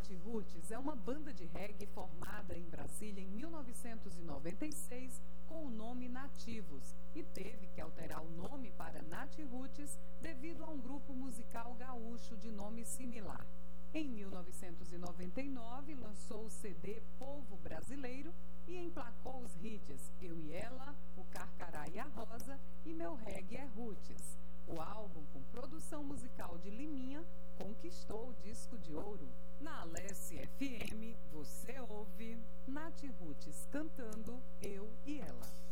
Nath Roots é uma banda de reggae formada em Brasília em 1996 com o nome Nativos e teve que alterar o nome para Nath Roots devido a um grupo musical gaúcho de nome similar. Em 1999 lançou o CD Povo Brasileiro e emplacou os hits Eu e Ela, O Carcará e a Rosa e Meu Reggae é Roots. O álbum, com produção musical de Liminha, conquistou o disco de ouro. Na Alesse FM, você ouve Nath Roots cantando Eu e Ela.